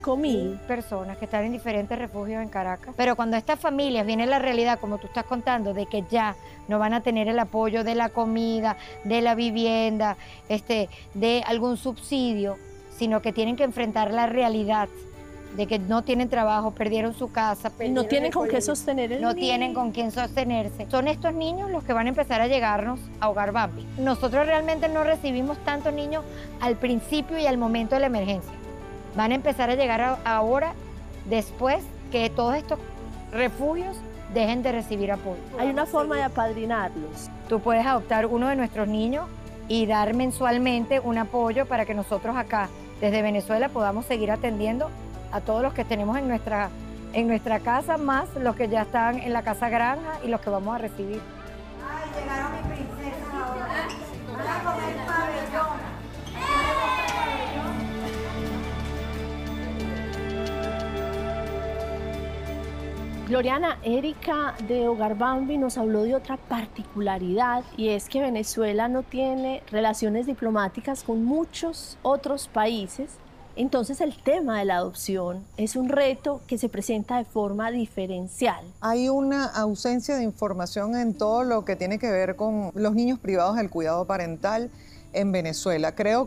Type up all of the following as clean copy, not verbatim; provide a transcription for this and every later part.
5.000 personas que están en diferentes refugios en Caracas. Pero cuando estas familias viene la realidad, como tú estás contando, de que ya no van a tener el apoyo de la comida, de la vivienda, de algún subsidio, sino que tienen que enfrentar la realidad de que no tienen trabajo, perdieron su casa, no tienen con qué sostener el no niño. tienen con quién sostenerse. Son estos niños los que van a empezar a llegarnos a Hogar Bambi. Nosotros realmente no recibimos tantos niños al principio y al momento de la emergencia. Van a empezar a llegar ahora, después que todos estos refugios dejen de recibir apoyo. Hay una forma de apadrinarlos. Tú puedes adoptar uno de nuestros niños y dar mensualmente un apoyo para que nosotros acá, desde Venezuela, podamos seguir atendiendo a todos los que tenemos en nuestra casa, más los que ya están en la casa granja y los que vamos a recibir. Ay, llegaron mis princesas ahora. Van a comer pabellón. Gloriana, Erika de Hogar Bambi nos habló de otra particularidad y es que Venezuela no tiene relaciones diplomáticas con muchos otros países. Entonces el tema de la adopción es un reto que se presenta de forma diferencial. Hay una ausencia de información en todo lo que tiene que ver con los niños privados del cuidado parental en Venezuela. Creo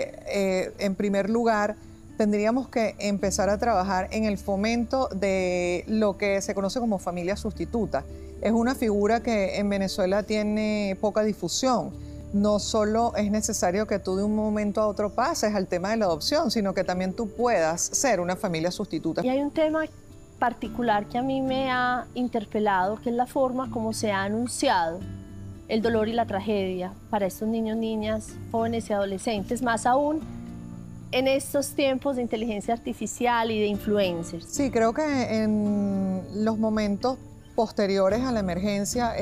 que en primer lugar tendríamos que empezar a trabajar en el fomento de lo que se conoce como familia sustituta. Es una figura que en Venezuela tiene poca difusión. No solo es necesario que tú de un momento a otro pases al tema de la adopción, sino que también tú puedas ser una familia sustituta. Y hay un tema particular que a mí me ha interpelado, que es la forma como se ha anunciado el dolor y la tragedia para estos niños, niñas, jóvenes y adolescentes, más aún en estos tiempos de inteligencia artificial y de influencers. Sí, creo que en los momentos posteriores a la emergencia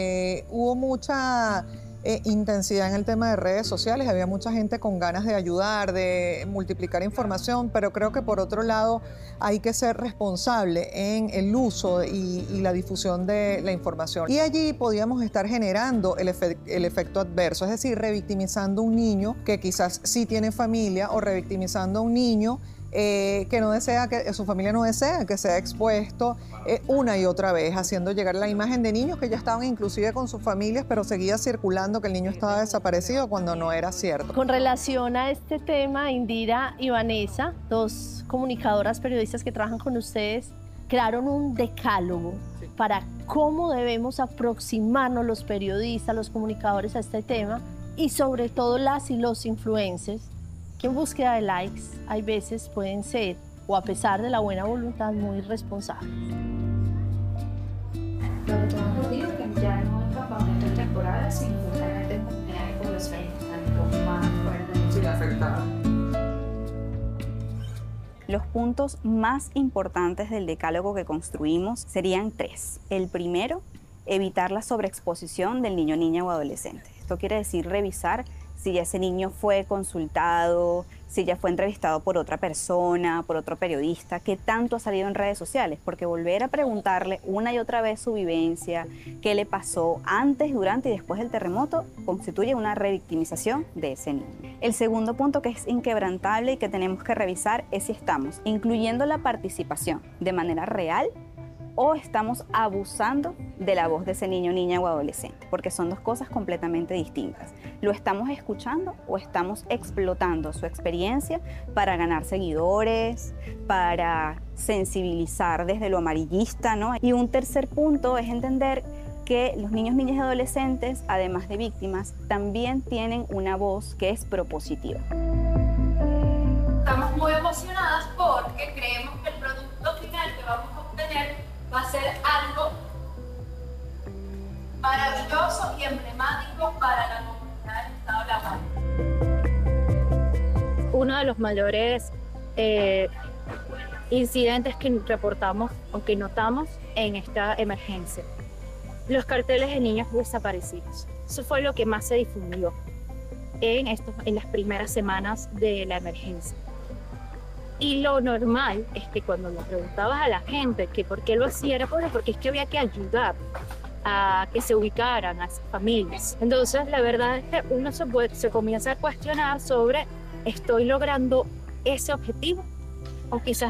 hubo mucha intensidad en el tema de redes sociales, había mucha gente con ganas de ayudar, de multiplicar información, pero creo que por otro lado hay que ser responsable en el uso y la difusión de la información. Y allí podíamos estar generando el efecto adverso, es decir, revictimizando a un niño que quizás sí tiene familia o revictimizando a un niño que no desea, que su familia no desea que sea expuesto una y otra vez, haciendo llegar la imagen de niños que ya estaban inclusive con sus familias, pero seguía circulando que el niño estaba desaparecido cuando no era cierto. Con relación a este tema, Indira y Vanessa, dos comunicadoras periodistas que trabajan con ustedes, crearon un decálogo para cómo debemos aproximarnos los periodistas, los comunicadores a este tema y sobre todo las y los influencers, que en búsqueda de likes hay veces pueden ser, o a pesar de la buena voluntad, muy irresponsables. Lo que tenemos dicho que ya no es campamento temporal, sino totalmente en comunidades de población tanto más fuertemente afectadas. Los puntos más importantes del decálogo que construimos serían 3. El primero, evitar la sobreexposición del niño, niña o adolescente. Esto quiere decir revisar si ya ese niño fue consultado, si ya fue entrevistado por otra persona, por otro periodista, qué tanto ha salido en redes sociales, porque volver a preguntarle una y otra vez su vivencia, qué le pasó antes, durante y después del terremoto, constituye una revictimización de ese niño. El segundo punto que es inquebrantable y que tenemos que revisar es si estamos incluyendo la participación de manera real o estamos abusando de la voz de ese niño, niña o adolescente, porque son dos cosas completamente distintas. ¿Lo estamos escuchando o estamos explotando su experiencia para ganar seguidores, para sensibilizar desde lo amarillista, ¿no? Y un tercer punto es entender que los niños, niñas y adolescentes, además de víctimas, también tienen una voz que es propositiva. Estamos muy emocionadas porque creemos que el producto final que vamos a obtener va a ser algo maravilloso y emblemático para la comunidad del Estado de La Guardia. Uno de los mayores incidentes que reportamos o que notamos en esta emergencia, los carteles de niños desaparecidos. Eso fue lo que más se difundió en las primeras semanas de la emergencia. Y lo normal es que cuando le preguntabas a la gente que por qué lo hacía era porque es que había que ayudar a que se ubicaran a esas familias. Entonces la verdad es que uno se comienza a cuestionar sobre ¿estoy logrando ese objetivo? o quizás